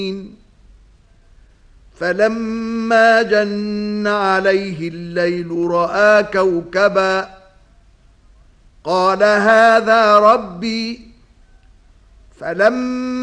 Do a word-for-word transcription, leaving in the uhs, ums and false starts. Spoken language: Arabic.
فلما جن عليه الليل رأى كوكبا قال هذا ربي فلما